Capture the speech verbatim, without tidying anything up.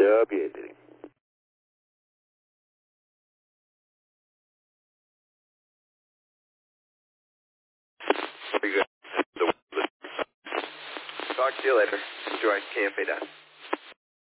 Está bien. Very good. Talk to you later. Enjoy. K F A done.